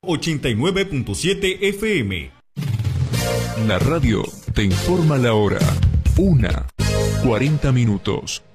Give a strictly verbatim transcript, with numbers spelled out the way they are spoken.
ochenta y nueve punto siete F M. La radio te informa la hora. Una, cuarenta minutos.